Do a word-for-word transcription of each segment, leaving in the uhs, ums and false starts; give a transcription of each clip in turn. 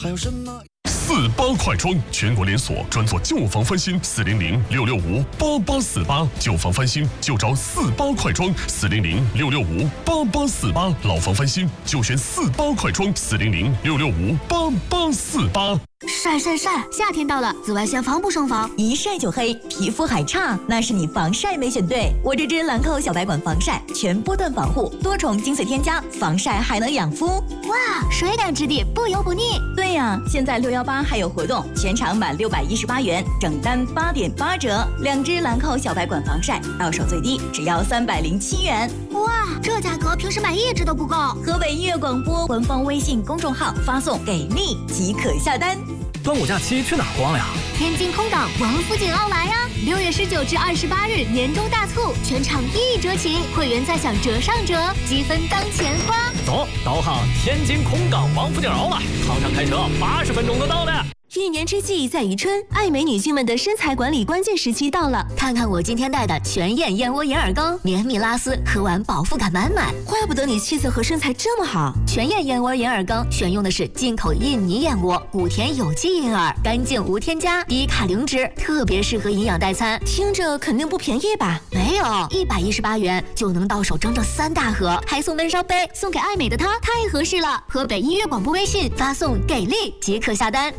还有什么？ 四八快装，全国连锁，专做旧房翻新，四零零六六五八八四八，旧房翻新就找四八快装，四零零六六五八八四八，老房翻新就选四八快装，四零零六六五八八四八。 晒晒晒！夏天到了，紫外线防不胜防， 一晒就黑，皮肤还差，那是你防晒没选对。我这支兰蔻小白管防晒，全波段防护，多重精粹添加，防晒还能养肤。 哇，水感质地，不油不腻。 对呀、啊，现在六幺八还有活动，全场满六百一十八元，整单八点八折。两支兰蔻小白管防晒，到手最低只要三百零七元。 哇，这价格平时买一支都不够。 河北音乐广播官方微信公众号发送“给力”即可下单。 端午假期去哪儿逛呀？ 天津空港王府井奥莱呀！六月十九至二十八日年终大促，全场一折起，会员再享折上折，积分当钱花。 走，导航天津空港王府井奥莱，航上开车八十分钟就到了。 一年之计在于春，爱美女性们的身材管理关键时期到了。 看看我今天带的全燕燕窝眼耳膏，绵密拉丝，喝完饱腹感满满。 怪不得你气色和身材这么好。 全燕燕窝眼耳膏选用的是进口印尼燕窝，补填有机银耳，干净无添加，低卡零脂，特别适合营养代餐。 听着肯定不便宜吧？ 没有，一百一十八元就能到手整整三大盒，还送闷烧杯，送给爱美的她太合适了。河北音乐广播微信发送给力即可下单。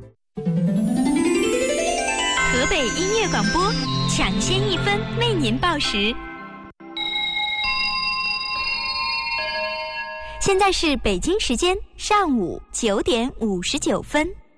河北音乐广播，抢先一分为您报时。现在是北京时间上午九点五十九分。